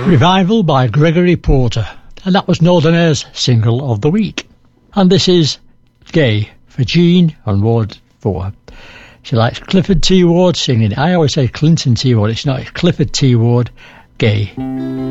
Revival by Gregory Porter, and that was Northern Air's single of the week. And this is Gay for Jean on Ward 4. She likes Clifford T. Ward singing. I always say Clinton T. Ward, it's not, it's Clifford T. Ward, Gay.